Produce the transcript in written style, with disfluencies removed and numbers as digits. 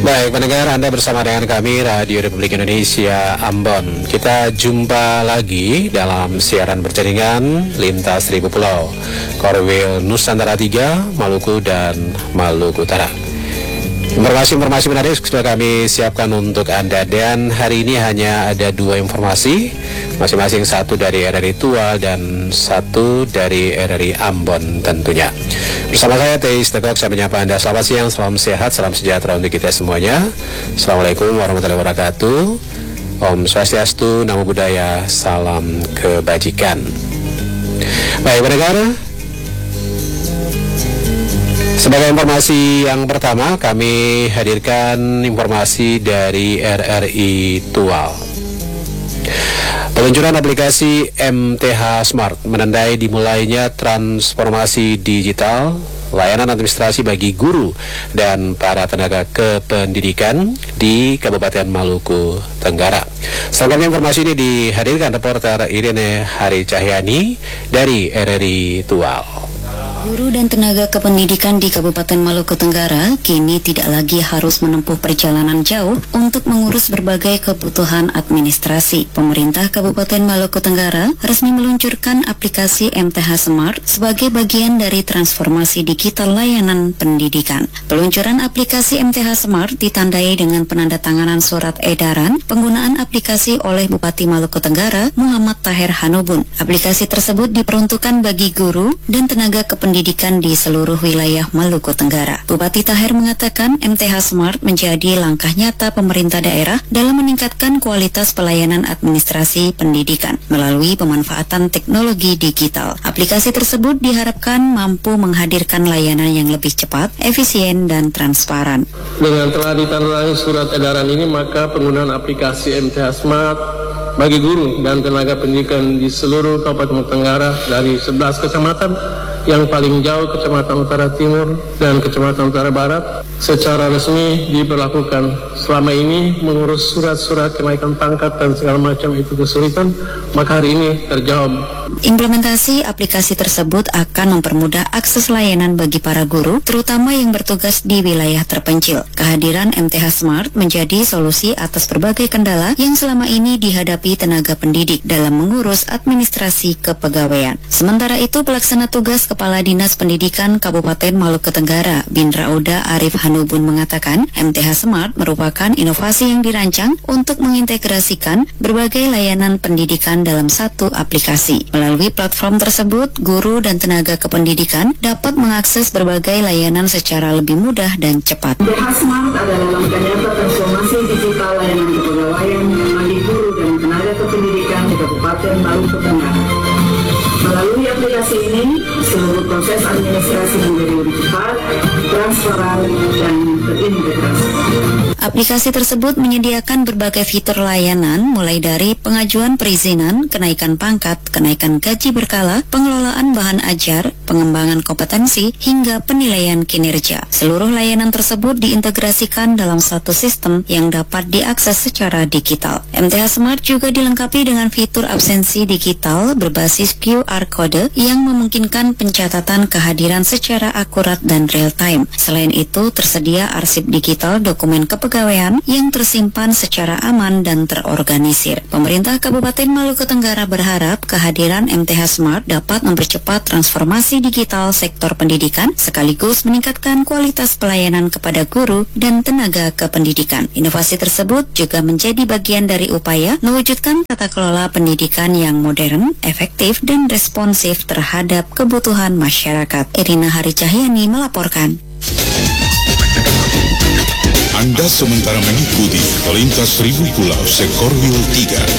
Baik, pendengar, Anda bersama dengan kami Radio Republik Indonesia Ambon. Kita jumpa lagi dalam siaran berjaringan Lintas Seribu Pulau, Korwil Nusantara 3, Maluku dan Maluku Utara. Informasi-informasi menarik sudah kami siapkan untuk Anda, dan hari ini hanya ada 2 informasi, masing-masing satu dari RRI Tual dan satu dari RRI Ambon tentunya. Bersama saya Teis Tegok, saya menyapa Anda. Selamat siang, salam sehat, salam sejahtera untuk kita semuanya. Assalamualaikum warahmatullahi wabarakatuh. Om Swastiastu, Namo Buddhaya, salam kebajikan. Baik, pendengar, sebagai informasi yang pertama, kami hadirkan informasi dari RRI Tual. Peluncuran aplikasi MTH Smart menandai dimulainya transformasi digital layanan administrasi bagi guru dan para tenaga kependidikan di Kabupaten Maluku Tenggara. Selengkapnya informasi ini dihadirkan reporter Irene Hari Cahyani dari RRI Tual. Guru dan tenaga kependidikan di Kabupaten Maluku Tenggara kini tidak lagi harus menempuh perjalanan jauh untuk mengurus berbagai kebutuhan administrasi. Pemerintah Kabupaten Maluku Tenggara resmi meluncurkan aplikasi MTH Smart sebagai bagian dari transformasi digital layanan pendidikan. Peluncuran aplikasi MTH Smart ditandai dengan penandatanganan surat edaran penggunaan aplikasi oleh Bupati Maluku Tenggara Muhammad Taher Hanubun. Aplikasi tersebut diperuntukkan bagi guru dan tenaga kependidikan di seluruh wilayah Maluku Tenggara. Bupati Taher mengatakan MTH Smart menjadi langkah nyata pemerintah daerah dalam meningkatkan kualitas pelayanan administrasi pendidikan melalui pemanfaatan teknologi digital. Aplikasi tersebut diharapkan mampu menghadirkan layanan yang lebih cepat, efisien, dan transparan. Dengan telah ditandai surat edaran ini, maka penggunaan aplikasi MTH Smart bagi guru dan tenaga pendidikan di seluruh Kabupaten Tenggara dari 11 kecamatan yang paling jauh Kecamatan Utara Timur dan Kecamatan Utara Barat secara resmi diberlakukan. Selama ini mengurus surat-surat kenaikan pangkat dan segala macam itu kesulitan, maka hari ini terjawab. Implementasi aplikasi tersebut akan mempermudah akses layanan bagi para guru, terutama yang bertugas di wilayah terpencil. Kehadiran MTH Smart menjadi solusi atas berbagai kendala yang selama ini dihadapi tenaga pendidik dalam mengurus administrasi kepegawaian. Sementara itu, pelaksana tugas Kepala Dinas Pendidikan Kabupaten Maluku Tenggara, Binrauda Arif Hanubun mengatakan, MTH Smart merupakan inovasi yang dirancang untuk mengintegrasikan berbagai layanan pendidikan dalam satu aplikasi. Melalui platform tersebut, guru dan tenaga kependidikan dapat mengakses berbagai layanan secara lebih mudah dan cepat. MTH Smart adalah langkah nyata transformasi digital layanan kepegawaian bagi guru dan tenaga kependidikan di Kabupaten Maluku Tenggara. Melalui aplikasi ini, seluruh proses administrasi menjadi lebih cepat, transparan, dan terintegrasi. Aplikasi tersebut menyediakan berbagai fitur layanan mulai dari pengajuan perizinan, kenaikan pangkat, kenaikan gaji berkala, pengelolaan bahan ajar, pengembangan kompetensi, hingga penilaian kinerja. Seluruh layanan tersebut diintegrasikan dalam satu sistem yang dapat diakses secara digital. MTH Smart juga dilengkapi dengan fitur absensi digital berbasis QR Code yang memungkinkan pencatatan kehadiran secara akurat dan real time. Selain itu, tersedia arsip digital dokumen kepegawaian yang tersimpan secara aman dan terorganisir. Pemerintah Kabupaten Maluku Tenggara berharap kehadiran MTH Smart dapat mempercepat transformasi digital sektor pendidikan sekaligus meningkatkan kualitas pelayanan kepada guru dan tenaga kependidikan. Inovasi tersebut juga menjadi bagian dari upaya mewujudkan tata kelola pendidikan yang modern, efektif, dan responsif terhadap kebutuhan masyarakat. Irina Hari Cahyani melaporkan. Anda sementara mengikuti Lintas Seribu Pulau Sekorwil 3.